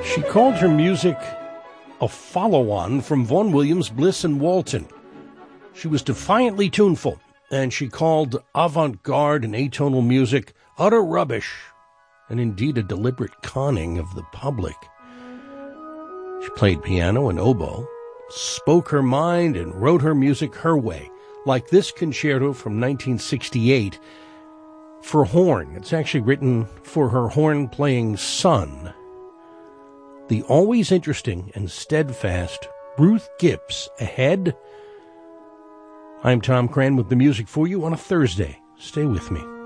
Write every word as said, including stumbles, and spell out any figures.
She called her music a follow-on from Vaughan Williams, Bliss, and Walton. She was defiantly tuneful, and she called avant-garde and atonal music utter rubbish, and indeed a deliberate conning of the public. She played piano and oboe, spoke her mind, and wrote her music her way, like this concerto from nineteen sixty-eight for horn. It's actually written for her horn-playing son, the always interesting and steadfast Ruth Gibbs. Ahead, I'm Tom Cran with the music for you on a Thursday. Stay with me.